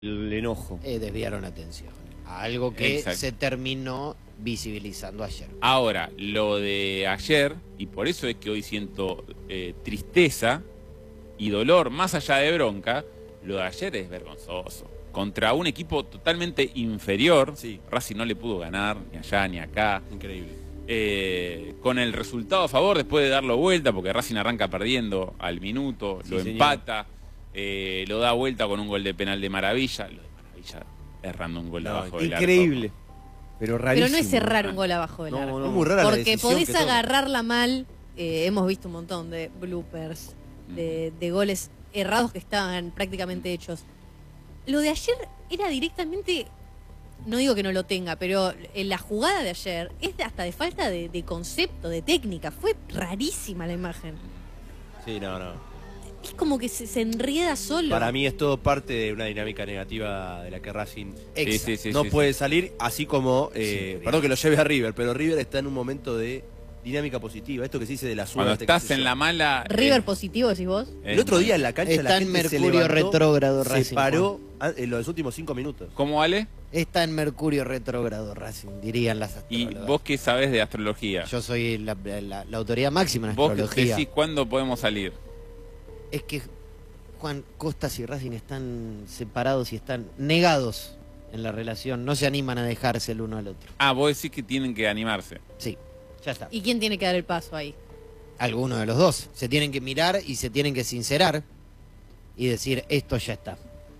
el enojo. Desviaron atención a algo que Exacto. se terminó visibilizando ayer. Ahora, lo de ayer, y por eso es que hoy siento tristeza y dolor, más allá de bronca, lo de ayer es vergonzoso. Contra un equipo totalmente inferior, Sí. Racing no le pudo ganar ni allá ni acá. Increíble. Con el resultado a favor, después de darlo vuelta, porque Racing arranca perdiendo al minuto, Sí, lo señor. empata, lo da vuelta con un gol de penal de Maravilla. Lo de Maravilla errando un gol abajo del arco. Increíble. Pero rarísimo. Pero no es cerrar un gol abajo del arco. No, es muy rara la Porque decisión podés que toma. agarrarla mal. Hemos visto un montón de bloopers, de goles errados que estaban prácticamente hechos. Lo de ayer era directamente, no digo que no lo tenga, pero la jugada de ayer es hasta de falta de concepto, de técnica. Fue rarísima la imagen. Sí, no. Es como que se enrieda solo. Para mí es todo parte de una dinámica negativa de la que Racing Exacto. no sí, puede salir, así como, Sí, perdón que lo lleve a River, pero River está en un momento de dinámica positiva. Esto que se dice de la suerte. Cuando estás qué sé en yo. la mala... River positivo, decís vos. El otro día en la cancha Está la en gente se Mercurio levantó, retrógrado se Racing, paró en los últimos 5 minutos. ¿Cómo vale? Está en Mercurio retrógrado Racing, dirían las ¿Y astrólogas. vos qué sabés de astrología? Yo soy la autoridad máxima en Vos astrología. decís cuándo podemos salir. Es que Juan Costas y Racing están separados y están negados en la relación. No se animan a dejarse el uno al otro. Ah, vos decís que tienen que animarse. Sí, ya está. ¿Y quién tiene que dar el paso ahí? Alguno de los dos. Se tienen que mirar y se tienen que sincerar y decir, esto ya está.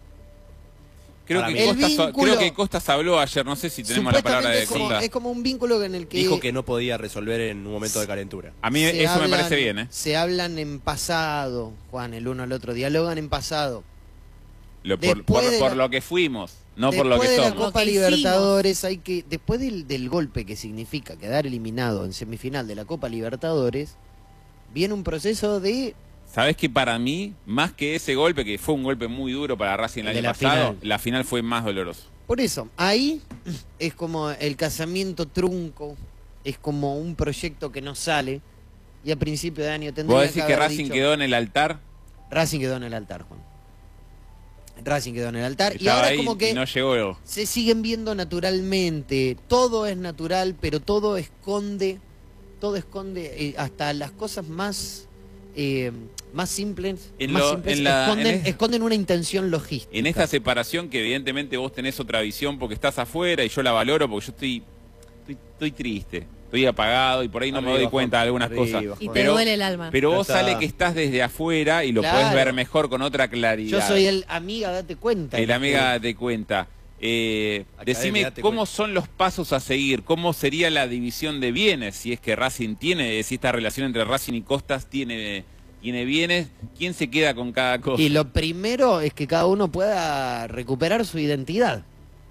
Creo Para que, mí. El Costas, vínculo- creo que Costas habló ayer, no sé si tenemos la palabra de Supuestamente es como Costas. un vínculo en el que... Dijo que no podía resolver en un momento de calentura. A mí se eso me hablan- parece bien, ¿eh? Se hablan en pasado, Juan, el uno al otro. Dialogan en pasado. Después de Por la- lo que fuimos, no por lo Después que de la somos. Copa Lo que hicimos. Libertadores hay que... Después del golpe que significa quedar eliminado en semifinal de la Copa Libertadores, viene un proceso de... ¿Sabés que para mí, más que ese golpe, que fue un golpe muy duro para Racing el El de año la pasado, final. la final fue más doloroso? Por eso, ahí es como el casamiento trunco, es como un proyecto que no sale, y a principio de año tendría ¿Vos decís que haber Racing dicho- quedó en el altar? Racing quedó en el altar, Juan. Racing quedó en el altar, y Estaba ahora ahí como que y no llegó. se siguen viendo naturalmente, todo es natural, pero todo esconde hasta las cosas más simples, En más lo- simples en la- esconden, en es- esconden una intención logística. En esta separación que evidentemente vos tenés otra visión porque estás afuera y yo la valoro porque yo estoy triste, estoy apagado y por ahí no me doy Arriba, cuenta de algunas arriba, cosas. Juan. Y te Pero- duele el alma. Pero Ya vos está. sale que estás desde afuera y lo Claro. podés ver mejor con otra claridad. Yo soy el amiga, date cuenta. El amiga te cuenta. Decime date cómo cuenta. son los pasos a seguir, cómo sería la división de bienes, si es que Racing tiene, si esta relación entre Racing y Costas tiene bienes, quién se queda con cada cosa. Y lo primero es que cada uno pueda recuperar su identidad.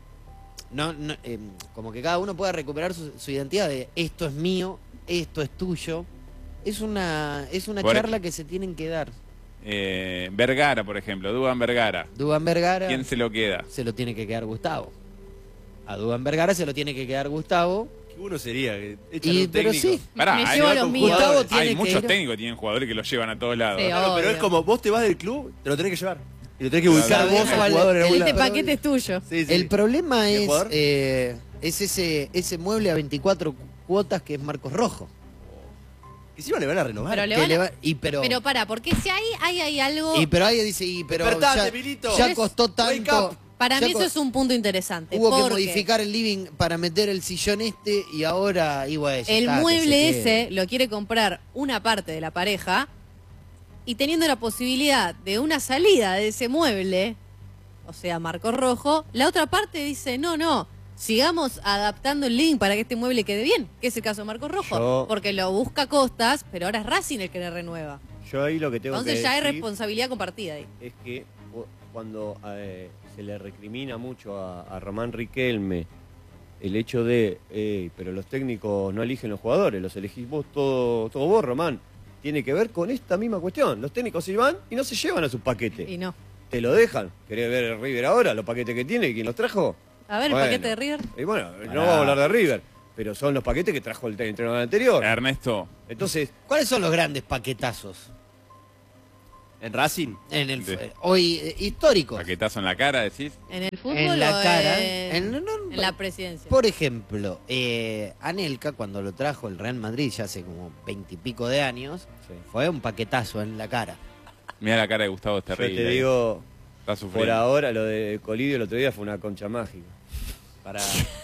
Como que cada uno pueda recuperar su identidad de esto es mío, esto es tuyo. Es una Por- charla que se tienen que dar. Vergara, por ejemplo, Duban Vergara, Duban Vergara ¿quién se lo queda? se lo tiene que quedar Gustavo. A Duban Vergara se lo tiene que quedar Gustavo. Qué bueno sería que echan un Pero técnico. sí, Pará, Me hay, llevo a hay los míos. Gustavo tiene que muchos ir- técnicos que tienen jugadores que los llevan a todos lados. Sí, Claro, pero obvio. es como vos te vas del club, te lo tenés que llevar. Y lo tenés que ubicar Claro, vos claro, al jugador en algún Este lado. paquete es tuyo. Sí, sí. el problema ¿Y el es jugador? ese mueble a 24 cuotas que es Marcos Rojo. Que encima le van a renovar. Pero le Que van le a- va- y pero Pero porque si hay algo... pero ahí dice, pero Despertate, ya, Milito. ya costó Wake tanto. up. Para ya mí eso es un punto interesante. Hubo que porque modificar el living para meter el sillón y ahora bueno, ya el está, que mueble se quede. ese lo quiere comprar una parte de la pareja y teniendo la posibilidad de una salida de ese mueble, o sea, Marcos Rojo, la otra parte dice, no, sigamos adaptando el living para que este mueble quede bien, que es el caso de Marcos Rojo, Yo- porque lo busca Costas, pero ahora es Racing el que le renueva. Yo ahí lo que tengo Entonces que ya hay decir responsabilidad compartida ahí. es que cuando se le recrimina mucho a Román Riquelme el hecho de, pero los técnicos no eligen los jugadores, los elegís vos todo vos, Román. Tiene que ver con esta misma cuestión. Los técnicos se van y no se llevan a sus paquetes. Y no. Te lo dejan. ¿Querés ver el River ahora? ¿Los paquetes que tiene? ¿Quién los trajo? A ver, el Bueno. paquete de River. Y bueno, no vamos a hablar de River, pero son los paquetes que trajo el entrenador anterior. Ernesto, Entonces, ¿Cuáles son los grandes paquetazos? ¿En Racing? En el Sí. hoy histórico. Paquetazo en la cara, decís. ¿En el fútbol En la o cara. en la presidencia? Por ejemplo, Anelka, cuando lo trajo el Real Madrid ya hace como 20 y pico de años, fue un paquetazo en la cara. Mira la cara de Gustavo, es Yo terrible. te digo, Está sufriendo. por ahora lo de Colidio el otro día fue una concha mágica. Para...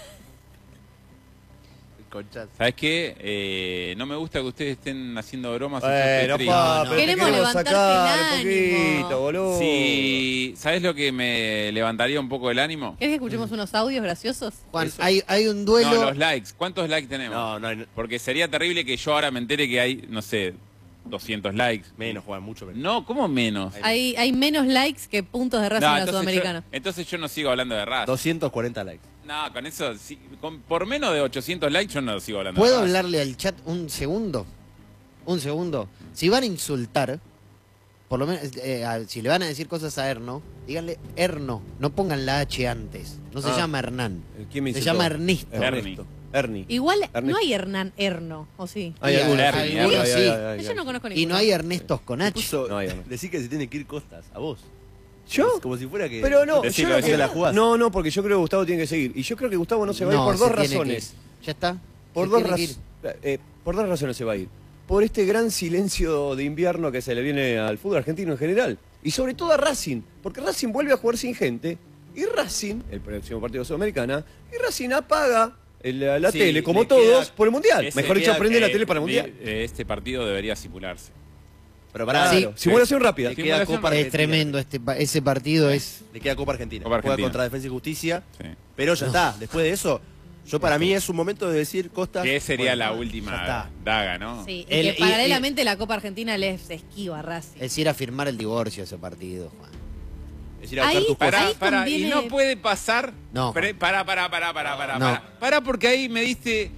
Conchas. ¿Sabes qué? No me gusta que ustedes estén haciendo bromas. y yo Bueno, estoy triste. pa, no. pero te Queremos levantarte sacar el un ánimo. poquito, boludo. Sí, ¿sabes lo que me levantaría un poco el ánimo? ¿Querés que escuchemos unos audios graciosos? Juan, Eso. hay un duelo. No, los likes. ¿Cuántos likes tenemos? No, no hay Porque sería terrible que yo ahora me entere que hay, no sé, 200 likes. menos, Juan, mucho menos. No, ¿cómo menos? Hay menos likes que puntos de Racing No, en la Sudamericana. entonces yo no sigo hablando de raza. 240 likes. No, con eso, por menos de 800 likes yo no sigo hablando ¿Puedo de raza. hablarle al chat un segundo? Un segundo. Si van a insultar, por lo menos, si le van a decir cosas a Erno, díganle Erno, no pongan la H antes. No se Ah. llama Hernán. ¿Quién me Se insultó? llama Ernesto. Ernie. Igual no Ernesto. hay Hernán Erno, ¿o sí? Hay Y algunos, Ernie, algunos Ernie, sí. Yo no conozco Y ninguno. no hay Ernestos con H. Puso, No, ya no. decir que se tiene que ir Costas, a vos. ¿Yo? Como si fuera que... Pero no, Decilo, yo lo decilo. que la jugás. no, porque yo creo que Gustavo tiene que seguir. Y yo creo que Gustavo no se va a ir por se dos tiene que razones. ir. ¿Ya está? Por Se dos, tiene que ir. por dos razones se va a ir. Por este gran silencio de invierno que se le viene al fútbol argentino en general. Y sobre todo a Racing. Porque Racing vuelve a jugar sin gente. Y Racing, el próximo partido de Sudamericana, y Racing apaga la Sí, tele, como le todos, queda- por el Mundial. Ese Mejor dicho, queda prende la que tele para el Mundial. Este partido debería simularse. Pero pará, Claro, Sí. simulación rápida. le queda Copa Es Argentina. tremendo ese partido. Es Le queda Copa Argentina. Copa Juega Argentina. contra Defensa y Justicia. Sí. Pero ya está. Después de eso, yo para mí es un momento de decir Costas... Que sería bueno, la ya última está. daga, ¿no? Sí, El- y que paralelamente la Copa Argentina les esquiva a Racing. es ir a firmar el divorcio ese partido, Juan. Es ir a buscar Ahí- tus cosas. Ahí Pará, y conviene- no puede pasar. No. Pará, No. Pará, porque ahí me diste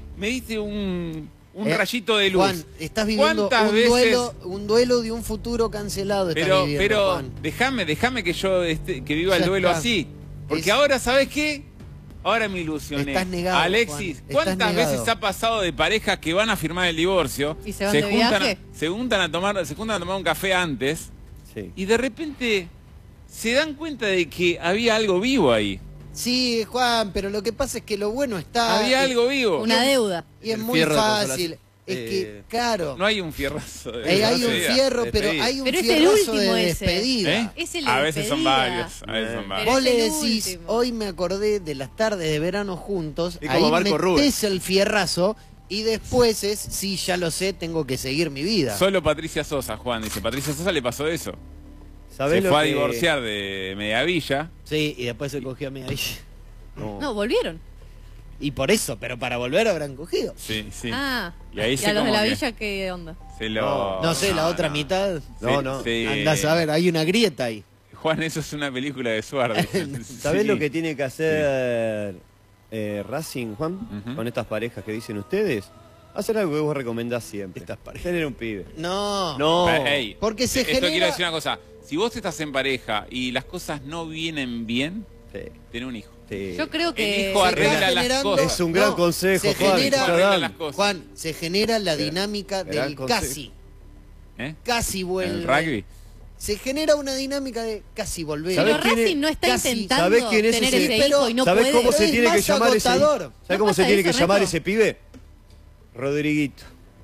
un rayito de luz. Juan, estás viviendo ¿Cuántas un duelo de un futuro cancelado. Estás Pero, viviendo, pero Juan. déjame que yo que viva el Ya duelo está. así. Porque Es- ahora, ¿sabes qué? Ahora me ilusioné. Estás negado, Alexis, Juan. ¿cuántas Estás negado. veces ha pasado de parejas que van a firmar el divorcio? ¿Y se van de viaje? Se juntan a tomar un café antes Sí. y de repente se dan cuenta de que había algo vivo ahí. Sí, Juan, pero lo que pasa es que lo bueno está... Había algo vivo. Una deuda. Y es El muy fierro de fácil. consolación. Es que, claro, No hay un fierrazo. hay un despedida. fierro, pero despedida. hay un Pero es el fierrazo último de ese. despedida. ¿Eh? Es el de A veces son despedida. varios. A veces son varios. Pero Vos le es el decís, último. hoy me acordé de las tardes de verano juntos, Es ahí como Marco Rubio. metés el fierrazo y después es, sí, ya lo sé, tengo que seguir mi vida. Solo Patricia Sosa, Juan, dice. Patricia Sosa le pasó eso. ¿Sabés Se lo fue a que- divorciar de Mediavilla. Sí, y después se cogió a mí ahí. No, volvieron. Y por eso, pero para volver habrán cogido. Sí, sí. Ah, Y ahí ¿y se a los de como la que- villa qué onda? Se lo... No sé, la otra no. mitad. No, no. Sí. Andás a ver, hay una grieta ahí. Juan, eso es una película de Suárez. ¿Sabés Sí. lo que tiene que hacer Racing, Juan? Ujú. Con estas parejas que dicen ustedes. Hacer algo que vos recomendás siempre. Estas parejas. Tener un pibe. No. No. Ey, Porque se esto genera- quiero decir una cosa. Si vos estás en pareja y las cosas no vienen bien, Sí, ten un hijo. sí. Yo creo El que... hijo se arregla está las generando- cosas. Es un gran consejo, se Juan. genera- ya Arregla dan. las cosas. Juan, se genera la dinámica gran del consejo. casi. ¿Eh? Casi vuelve. ¿El rugby? Se genera una dinámica de casi volver. Pero ¿Sabés quién Racing es? no está Casi. intentando ¿Sabés quién es tener ese? ese hijo y no ¿Sabés puede. cómo se Es tiene que más llamar ese? agotador. ¿Sabés ¿No cómo se pasa tiene eso, que llamar Reto? ese pibe? Rodriguito.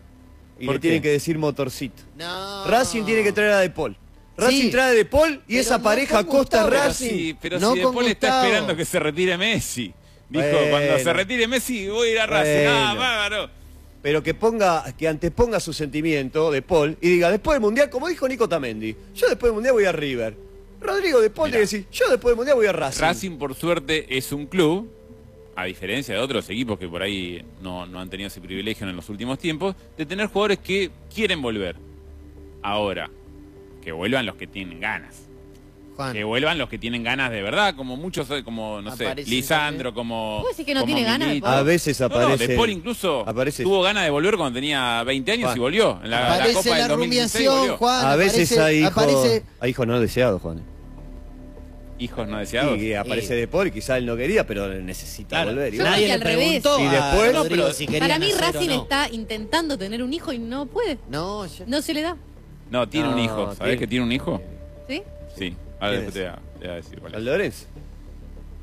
Y ¿Por le qué? tienen que decir motorcito. No. Racing tiene que traer a De Paul. Racing Sí. trae a De Paul y Pero esa no pareja con Costa Gustavo. Pero Racing. sí, pero No si con después le está Gustavo. esperando que se retire Messi. Dijo, Bueno. cuando se retire Messi voy a ir a Racing. Ah, Bueno. bárbaro. Pero que anteponga su sentimiento De Paul y diga, después del Mundial, como dijo Nico Tamendi, yo después del Mundial voy a River. Rodrigo De Paul Mirá. tiene que decir, yo después del Mundial voy a Racing. Racing, por suerte, es un club, a diferencia de otros equipos que por ahí no han tenido ese privilegio en los últimos tiempos, de tener jugadores que quieren volver. Ahora, que vuelvan los que tienen ganas. Juan, Que vuelvan los que tienen ganas de verdad, como muchos, como, no sé, Aparecen Lisandro, como... ¿Vos decís que no como tiene ganas de Milito. Paul? A veces No, aparece. De Paul incluso aparece- tuvo ganas de volver cuando tenía 20 años Juan. y volvió. En la aparece Copa la del 2016 rumiación, volvió. Juan. A veces aparece, hay hijos no deseados, Juan. Hijos no deseados. Y aparece De Paul, quizá él no quería, pero necesita Claro, volver. Y Yo bueno. nadie creo le que al revés. preguntó Y a después- Rodrigo No, pero si quería Para mí nacer o Racing no. está intentando tener un hijo y no puede. No, ya- No se le da. No, tiene un No, hijo. ¿Sabés tiene- que tiene un hijo? ¿Sí? Sí. Ahora ¿Quién después te voy a decir cuál es. San Lorenzo.